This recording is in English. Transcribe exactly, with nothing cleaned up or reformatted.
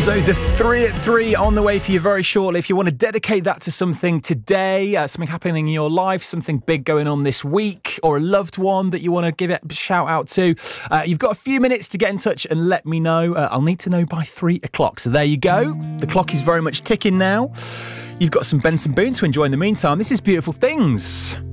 So the three at three on the way for you very shortly. If you want to dedicate that to something today, uh, something happening in your life, something big going on this week, or a loved one that you want to give it a shout out to, uh, you've got a few minutes to get in touch and let me know. Uh, I'll need to know by three o'clock. So there you go. The clock is very much ticking now. You've got some Benson Boone to enjoy in the meantime. This is Beautiful Things.